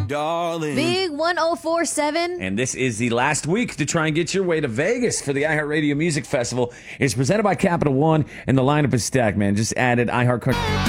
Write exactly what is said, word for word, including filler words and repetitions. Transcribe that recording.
darling. Big one oh four point seven. And this is the last week to try and get your way to Vegas for the iHeartRadio Music Festival. It's presented by Capital One, and the lineup is stacked, man. Just added iHeartRadio.